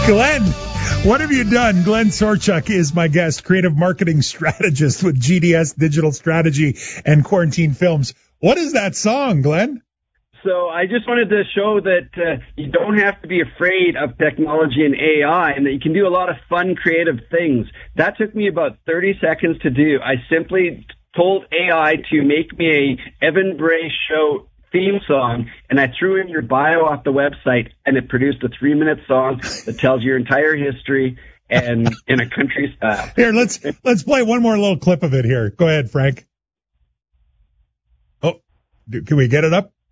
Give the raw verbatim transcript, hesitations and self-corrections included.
Glenn, what have you done? Glenn Sorchuk is my guest, creative marketing strategist with G D S Digital Strategy and Quarantine Films. What is that song, Glenn? So I just wanted to show that uh, you don't have to be afraid of technology and A I, and that you can do a lot of fun, creative things. That took me about thirty seconds to do. I simply told A I to make me a Evan Bray Show theme song, and I threw in your bio off the website, and it produced a three-minute song that tells your entire history and in a country style. Here, let's let's play one more little clip of it here. Go ahead, Frank. Oh, can we get it up?